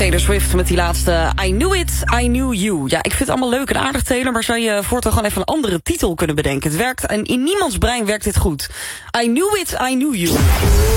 Taylor Swift met die laatste I Knew It, I Knew You. Ja, ik vind het allemaal leuk en aardig, Taylor, maar zou je voortaan gewoon even een andere titel kunnen bedenken? Het werkt, en in niemands brein werkt dit goed. I Knew It, I Knew You.